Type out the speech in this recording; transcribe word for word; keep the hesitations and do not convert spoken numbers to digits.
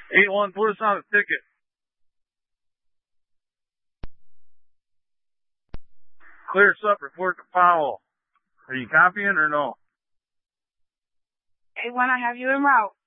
eight one, put us on a ticket. Clear us up, report to Powell. Are you copying or no? eight one, I have you en route.